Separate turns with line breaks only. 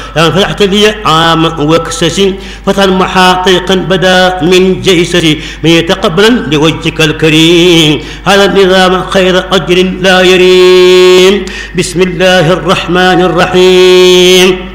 يعني فتحت لي عام وكسسي فتحا محاطيقا بدا من جيسسي من يتقبلا لوجهك الكريم هذا النظام خير أجر لا يريم. بسم الله الرحمن الرحيم.